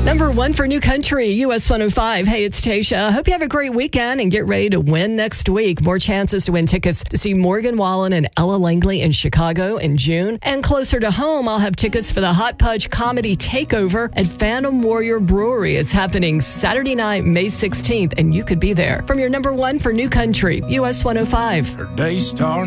Number one for New Country, US 105. Hey, it's Tasha. Hope you have a great weekend and get ready to win next week. More chances to win tickets to see Morgan Wallen and Ella Langley in Chicago in June. And closer to home, I'll have tickets for the Hot Pudge Comedy Takeover at Phantom Warrior Brewery. It's happening Saturday night, May 16th, and you could be there. From your number one for New Country, US 105. Her day starts